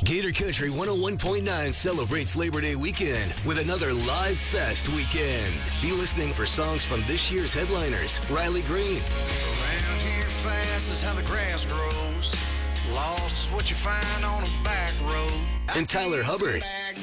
Gator Country 101.9 celebrates Labor Day weekend with another live fest weekend. Be listening for songs from this year's headliners, Riley Green. Around here fast is how the grass grows. Lost is what you find on a back road. And Tyler Hubbard.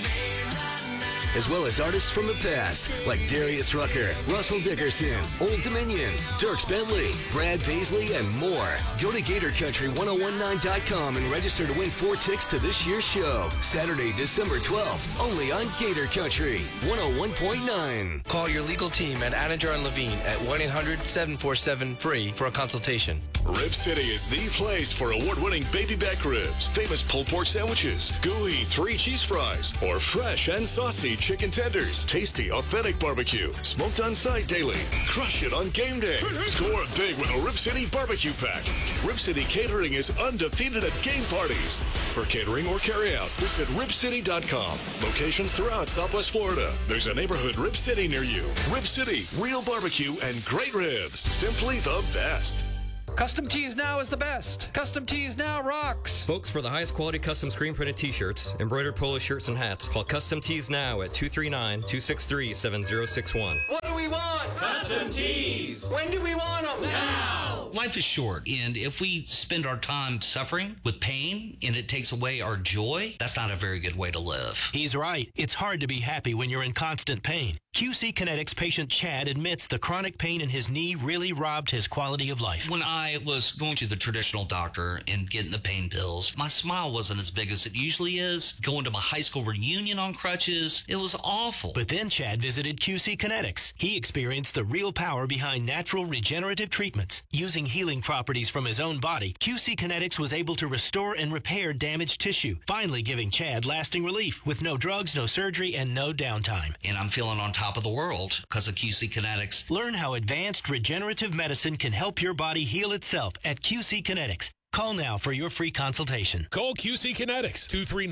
As well as artists from the past like Darius Rucker, Russell Dickerson, Old Dominion, Dierks Bentley, Brad Paisley, and more. Go to GatorCountry1019.com and register to win 4 tickets to this year's show. Saturday, December 12th, only on Gator Country 101.9. Call your legal team at Anajar and Levine at 1-800-747-FREE for a consultation. Rib City is the place for award-winning baby back ribs, famous pulled pork sandwiches, gooey 3 cheese fries, or fresh and saucy chicken tenders. Tasty, authentic barbecue, smoked on site daily. Crush it on game day. Score big with a Rib City barbecue pack. Rib City Catering is undefeated at game parties. For catering or carryout, visit ribcity.com. Locations throughout Southwest Florida. There's a neighborhood Rib City near you. Rib City, real barbecue and great ribs. Simply the best. Custom Tees Now is the best. Custom Tees Now rocks. Folks, for the highest quality custom screen printed t-shirts, embroidered polo shirts, and hats, call Custom Tees Now at 239-263-7061. What do we want? Custom Tees. When do we want them? Now. Life is short, and if we spend our time suffering with pain and it takes away our joy, that's not a very good way to live. He's right. It's hard to be happy when you're in constant pain. QC Kinetics patient Chad admits the chronic pain in his knee really robbed his quality of life. When I was going to the traditional doctor and getting the pain pills, my smile wasn't as big as it usually is. Going to my high school reunion on crutches, it was awful. But then Chad visited QC Kinetics. He experienced the real power behind natural regenerative treatments. Using healing properties from his own body, QC Kinetics was able to restore and repair damaged tissue, finally giving Chad lasting relief with no drugs, no surgery, and no downtime. And I'm feeling on top of the world because of QC Kinetics. Learn how advanced regenerative medicine can help your body heal itself at QC Kinetics. Call now for your free consultation. Call QC Kinetics,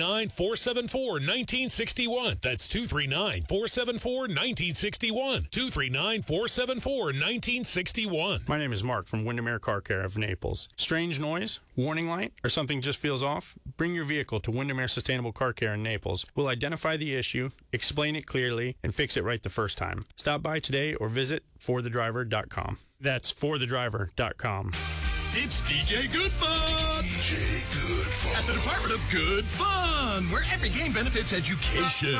239-474-1961. That's 239-474-1961. 239-474-1961. My name is Mark from Windermere Car Care of Naples. Strange noise, warning light, or something just feels off? Bring your vehicle to Windermere Sustainable Car Care in Naples. We'll identify the issue, explain it clearly, and fix it right the first time. Stop by today or visit forthedriver.com. That's forthedriver.com. It's DJ Good Fun! DJ Good Fun. At the Department of Good Fun, where every game benefits education.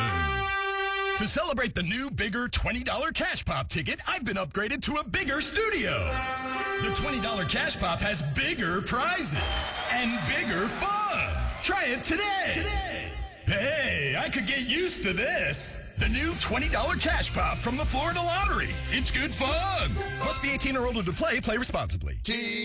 To celebrate the new, bigger $20 Cash Pop ticket, I've been upgraded to a bigger studio. The $20 Cash Pop has bigger prizes and bigger fun. Try it today. Hey, I could get used to this. The new $20 Cash Pop from the Florida Lottery. It's good fun. Must be 18 or older to play. Play responsibly.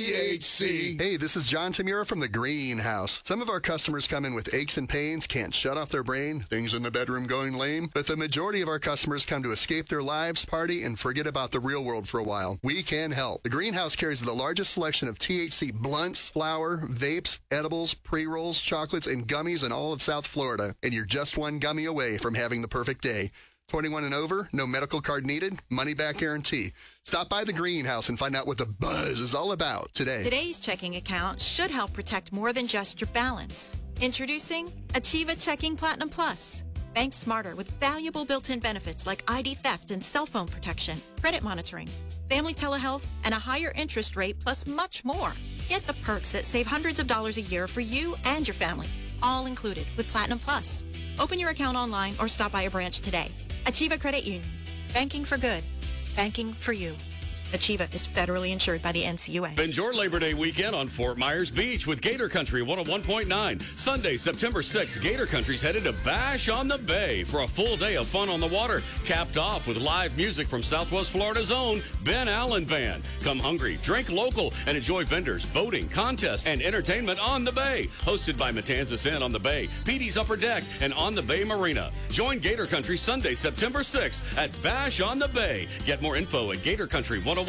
THC. Hey, this is John Tamura from the Greenhouse. Some of our customers come in with aches and pains, can't shut off their brain, things in the bedroom going lame. But the majority of our customers come to escape their lives, party, and forget about the real world for a while. We can help. The Greenhouse carries the largest selection of THC blunts, flower, vapes, edibles, pre-rolls, chocolates, and gummies in all of South Florida. And you're just one gummy away from having the perfect day. 21 and over, no medical card needed, money-back guarantee. Stop by the Greenhouse and find out what the buzz is all about today. Today's checking account should help protect more than just your balance. Introducing Achieva Checking Platinum Plus. Bank smarter with valuable built-in benefits like ID theft and cell phone protection, credit monitoring, family telehealth, and a higher interest rate, plus much more. Get the perks that save hundreds of dollars a year for you and your family, all included with Platinum Plus. Open your account online or stop by a branch today. Achieva Credit Union. Banking for good. Banking for you. Achieva is federally insured by the NCUA. Spend your Labor Day weekend on Fort Myers Beach with Gator Country 101.9. Sunday, September 6th, Gator Country's headed to Bash on the Bay for a full day of fun on the water, capped off with live music from Southwest Florida's own Ben Allen Band. Come hungry, drink local, and enjoy vendors, boating, contests, and entertainment on the bay. Hosted by Matanzas Inn on the Bay, Petey's Upper Deck, and On the Bay Marina. Join Gator Country Sunday, September 6th at Bash on the Bay. Get more info at GatorCountry1019.com.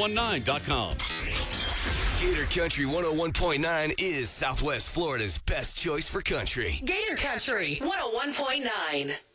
Gator Country 101.9 is Southwest Florida's best choice for country. Gator Country 101.9.